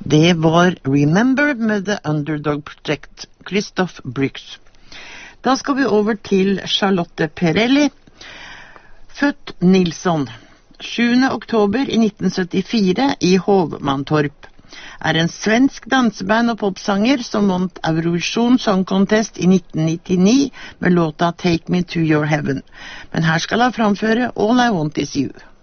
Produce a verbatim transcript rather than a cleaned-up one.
Det var Remember med The Underdog Project, Christoph Brücks. Da skal vi over til Charlotte Perrelli, født Nilsson, sjuende oktober i nitten syttifire i Hovmantorp. Er en svensk danseband og popsanger som vant Eurovision Song Contest i nitten nittini med låta Take Me to Your Heaven. Men her skal han framføre All I Want Is You.